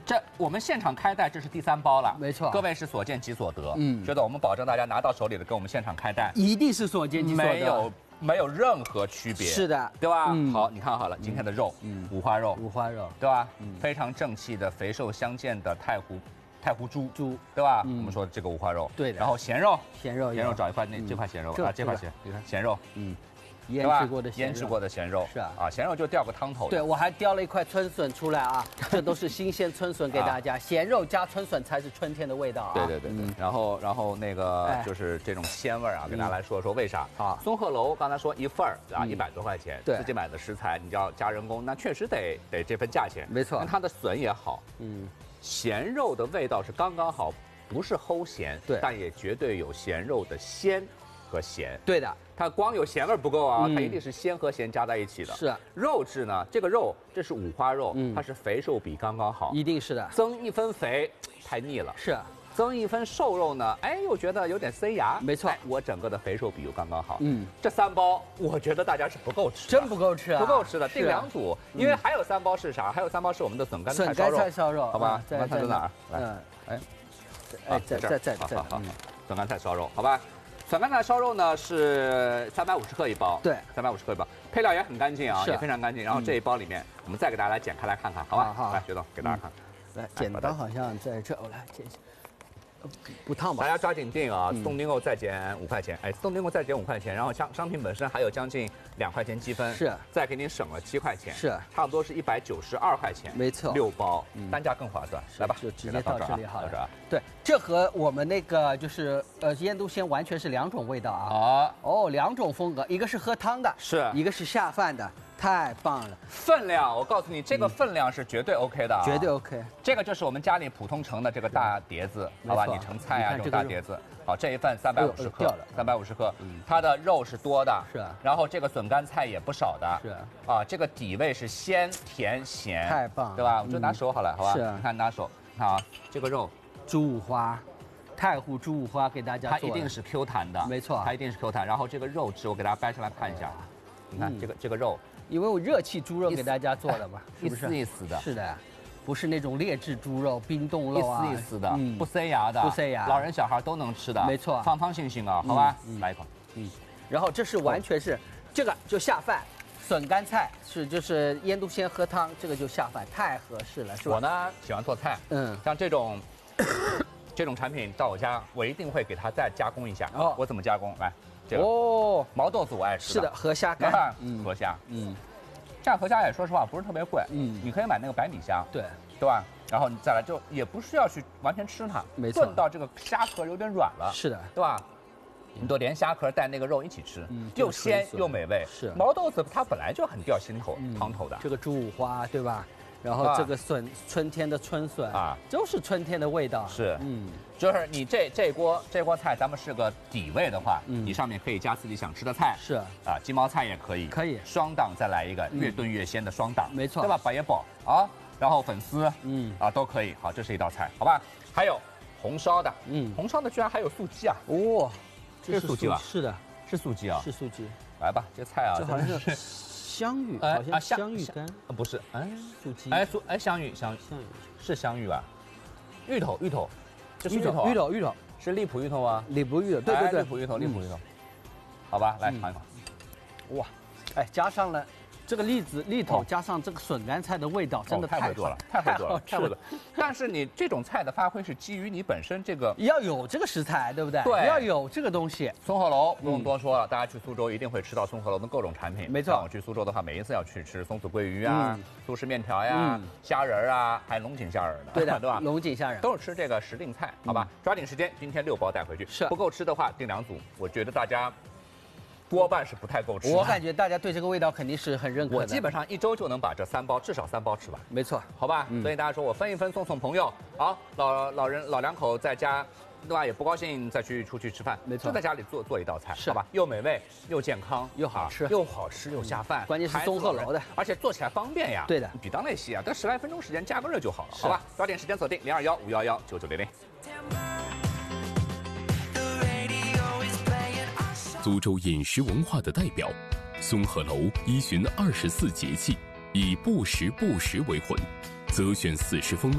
这我们现场开袋，这是第3包了， 没错。 各位是所见即所得， 嗯， 觉得我们保证大家拿到手里的跟我们现场开袋， 一定是所见即所得， 没有任何区别， 是的， 对吧？好，你看好了，今天的肉，五花肉，对吧？非常正气的肥瘦相间的太湖猪，对吧？我们说这个五花肉， 对的。 然后咸肉找一块，这块咸肉啊，这块咸肉， 腌制过的咸肉是啊，咸肉就吊个汤头。 对，我还叼了一块春笋出来啊，这都是新鲜春笋给大家，咸肉加春笋才是春天的味道啊。 对，然后那个就是这种鲜味啊，给大家来说说为啥？好，松鹤楼刚才说一份啊100多块钱，自己买的食材，你要加人工，那确实得这份价钱。 没错， 它的笋也好，咸肉的味道是刚刚好，不是齁咸，对，但也绝对有咸肉的鲜和咸。 对的。 它光有咸味不够啊，它一定是鲜和咸加在一起的。 是肉质呢，这个肉这是五花肉，它是肥瘦比刚刚好， 一定是的。 增1分肥太腻了， 是。 增1分瘦肉呢，又觉得有点塞牙。 没错， 我整个的肥瘦比又刚刚好。这3包我觉得大家是不够吃， 真不够吃啊， 不够吃的，订2组，因为还有3包是啥？还有3包是我们的笋干菜烧肉，好吧？笋干菜在哪儿？来，在，好，笋干菜烧肉，好吧？笋干菜烧肉呢是350克一包， 对 ，350克一包，配料也很干净啊，也非常干净。然后这一包里面，我们再给大家来剪开来看看，好吧？好，来，学总给大家看。 来，剪刀好像在这，我来剪一下。不烫吧？ 大家抓紧订啊！自动订购再减5块钱，自动订购再减5块钱，然后商品本身还有将近2块钱积分， 是， 再给你省了7块钱， 是， 差不多是192块钱， 没错 ，6包，单价更划算。来吧， 就直接到这里好了。 到这儿。 对，这和我们那个就是腌笃鲜完全是2种味道啊。哦，2种风格，一个是喝汤的， 是， 一个是下饭的。太棒了！ 分量，我告诉你，这个分量是绝对 OK 的， 绝对 OK。 这个就是我们家里普通盛的这个大碟子，好吧？你盛菜啊，这种大碟子。好，这一份350克，350克，它的肉是多的， 是。 然后这个笋干菜也不少的， 是。 啊，这个底味是鲜甜咸， 太棒了， 对吧？我就拿手好了，好吧？ 是。 你看拿手，看啊，这个肉， 猪五花，太湖猪五花给大家做， 它一定是 Q 弹的， 没错， 它一定是 Q 弹。然后这个肉质，我给大家掰下来看一下，你看这个肉。 因为我热气猪肉给大家做的嘛， 一丝一丝的， 是的，不是那种劣质猪肉、冰冻肉啊， 一丝一丝的，不塞牙的， 不塞牙， 老人小孩都能吃的， 没错， 方方性啊，好吧，来一口， 然后这是完全是，这个就下饭，笋干菜就是腌笃鲜喝汤，这个就下饭，太合适了，是吧？ 我呢喜欢做菜，像这种产品到我家，我一定会给它再加工一下，我怎么加工？来。哦，毛豆子我爱吃。 是的，河虾干， 河虾，这样河虾也说实话不是特别贵，你可以买那个白米虾，对吧？然后你再来就也不需要去完全吃它， 没错， 炖到这个虾壳有点软了， 是的， 对吧？你都连虾壳带那个肉一起吃，又鲜又美味。 是毛豆子它本来就很掉心头汤头的， 这个猪五花对吧？然后这个春天的春笋啊，都是春天的味道。 是，就是你这锅菜，咱们是个底味的话，你上面可以加自己想吃的菜， 是啊，鸡毛菜也可以， 可以双档再来一个，越炖越鲜的双档， 没错， 对吧？百叶宝啊，然后粉丝，都可以。好，这是一道菜，好吧？还有红烧的，红烧的居然还有素鸡啊！ 哦， 这是素鸡吧？ 是的， 是素鸡啊， 是素鸡。 来吧，这菜啊， 这好像是。香芋，好像香芋干， 不是， 素鸡， 香芋是香芋吧？芋头，这是芋头，是荔浦芋头吗？ 荔浦芋头，对， 荔浦芋头，好吧，来尝一口， 哇，加上了这个栗头，加上这个笋干菜的味道，真的太会做了，太会做了。但是你这种菜的发挥是基于你本身这个要有这个食材，对不对？ 对， 要有这个东西。 松鹤楼不用多说了，大家去苏州一定会吃到松鹤楼的各种产品。 没错， 我去苏州的话，每一次要去吃松子桂鱼啊、苏式面条呀、虾仁啊，还有龙井虾仁的， 对的， 对吧？ 龙井虾仁都是吃这个时令菜，好吧？抓紧时间，今天6包带回去。 是， 不够吃的话订2组，我觉得大家。多半是不太够吃， 我感觉大家对这个味道肯定是很认可的。 我基本上1周就能把这至少3包吃完。 没错， 好吧。所以大家说我分一分送朋友，好，老两口在家，对吧？也不高兴再出去吃饭， 没错， 就在家里做一道菜，好吧？又美味又健康又好吃， 又下饭。 关键是松鹤楼的， 而且做起来方便呀。 对的， 比当那些啊，得10来分钟时间加个热就好了，好吧？抓紧时间锁定021-511-9900。 苏州饮食文化的代表，松鹤楼依循24节气，以不时为魂，择选40风